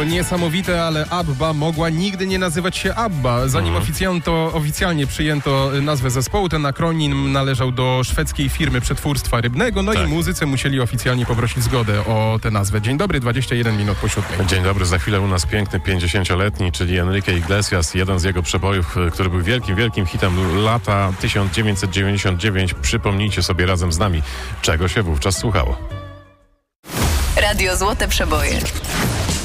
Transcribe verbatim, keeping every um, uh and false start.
To niesamowite, ale ABBA mogła nigdy nie nazywać się ABBA. Zanim Mhm. oficjalnie, oficjalnie przyjęto nazwę zespołu, ten akronim należał do szwedzkiej firmy przetwórstwa rybnego, no Tak. i muzycy musieli oficjalnie poprosić zgodę o tę nazwę. Dzień dobry, dwadzieścia jeden minut po siódmej. Dzień dobry, za chwilę u nas piękny pięćdziesięcioletni, czyli Enrique Iglesias, jeden z jego przebojów, który był wielkim, wielkim hitem lata tysiąc dziewięćset dziewięćdziesiąt dziewięć. Przypomnijcie sobie razem z nami, czego się wówczas słuchało. Radio Złote Przeboje.